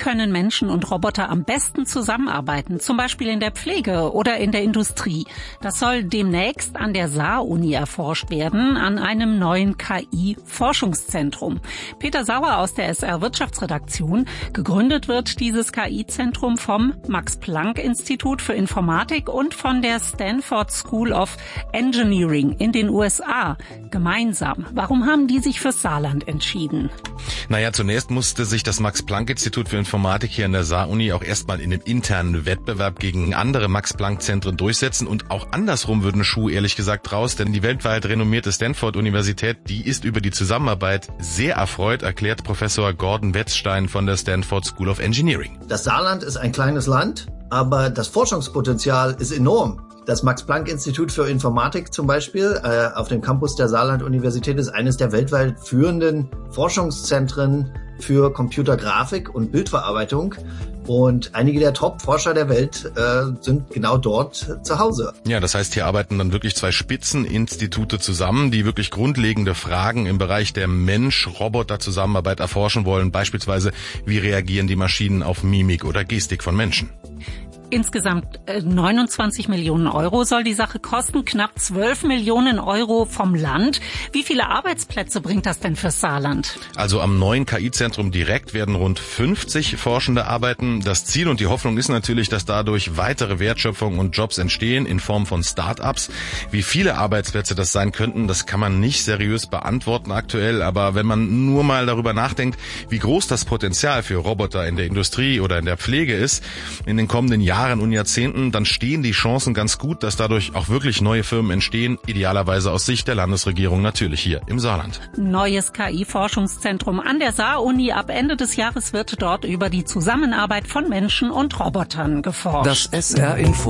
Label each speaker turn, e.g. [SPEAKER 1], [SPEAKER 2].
[SPEAKER 1] können Menschen und Roboter am besten zusammenarbeiten, zum Beispiel in der Pflege oder in der Industrie? Das soll demnächst an der Saar-Uni erforscht werden, an einem neuen KI-Forschungszentrum. Peter Sauer aus der SR-Wirtschaftsredaktion. Gegründet wird dieses KI-Zentrum vom Max-Planck-Institut für Informatik und von der Stanford School of Engineering in den USA. Gemeinsam. Warum haben die sich fürs Saarland entschieden?
[SPEAKER 2] Naja, zunächst musste sich das Max-Planck-Institut für Informatik hier an der Saar-Uni auch erstmal in dem internen Wettbewerb gegen andere Max-Planck-Zentren durchsetzen. Und auch andersrum würden Schuh ehrlich gesagt raus, denn die weltweit renommierte Stanford-Universität, die ist über die Zusammenarbeit sehr erfreut, erklärt Professor Gordon Wetzstein von der Stanford School of Engineering.
[SPEAKER 3] Das Saarland ist ein kleines Land, aber das Forschungspotenzial ist enorm. Das Max-Planck-Institut für Informatik zum Beispiel auf dem Campus der Saarland-Universität ist eines der weltweit führenden Forschungszentren für Computergrafik und Bildverarbeitung. Und einige der Top-Forscher der Welt sind genau dort zu Hause.
[SPEAKER 2] Ja, das heißt, hier arbeiten dann wirklich zwei Spitzeninstitute zusammen, die wirklich grundlegende Fragen im Bereich der Mensch-Roboter-Zusammenarbeit erforschen wollen. Beispielsweise, wie reagieren die Maschinen auf Mimik oder Gestik von Menschen?
[SPEAKER 1] Insgesamt 29 Millionen Euro soll die Sache kosten, knapp 12 Millionen Euro vom Land. Wie viele Arbeitsplätze bringt das denn fürs Saarland?
[SPEAKER 2] Also am neuen KI-Zentrum direkt werden rund 50 Forschende arbeiten. Das Ziel und die Hoffnung ist natürlich, dass dadurch weitere Wertschöpfung und Jobs entstehen in Form von Start-ups. Wie viele Arbeitsplätze das sein könnten, das kann man nicht seriös beantworten aktuell. Aber wenn man nur mal darüber nachdenkt, wie groß das Potenzial für Roboter in der Industrie oder in der Pflege ist, in den kommenden Jahren und Jahrzehnten, dann stehen die Chancen ganz gut, dass dadurch auch wirklich neue Firmen entstehen, idealerweise aus Sicht der Landesregierung natürlich hier im Saarland.
[SPEAKER 1] Neues KI-Forschungszentrum an der Saar-Uni. Ab Ende des Jahres wird dort über die Zusammenarbeit von Menschen und Robotern geforscht.
[SPEAKER 4] Das SR Info